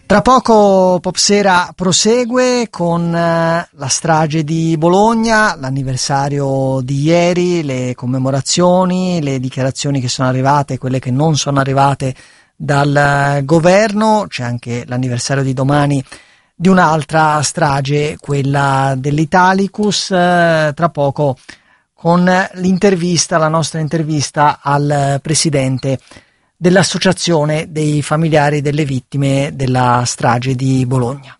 Tra poco Popsera prosegue con la strage di Bologna, l'anniversario di ieri, le commemorazioni, le dichiarazioni che sono arrivate, quelle che non sono arrivate dal governo. C'è anche l'anniversario di domani di un'altra strage, quella dell'Italicus. Tra poco con l'intervista, la nostra intervista al presidente dell'Associazione dei familiari delle vittime della strage di Bologna.